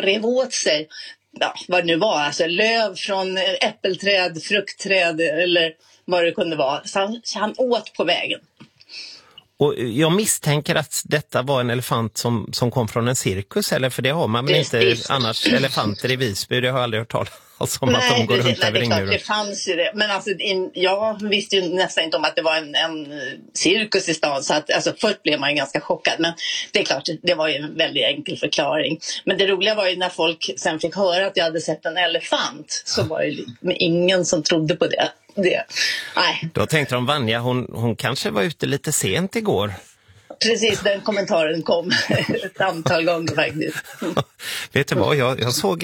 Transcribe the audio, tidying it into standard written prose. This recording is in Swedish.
rev åt sig, vad det nu var, alltså löv från äppelträd, fruktträd eller vad det kunde vara. Så han åt på vägen. Och jag misstänker att detta var en elefant som kom från en cirkus, eller för det har man väl inte annars, elefanter i Visby, det har jag aldrig hört talas om. Nej, att de går runt över ringmuren. Det fanns ju det, men alltså, jag visste ju nästan inte om att det var en cirkus i stan, så att, alltså, först blev man ju ganska chockad, men det är klart, det var ju en väldigt enkel förklaring. Men det roliga var ju när folk sen fick höra att jag hade sett en elefant, så var det ju ingen som trodde på det. Nej. Då tänkte de, Vanja, hon kanske var ute lite sent igår. Precis, den kommentaren kom ett antal gånger faktiskt. Vet du vad, jag såg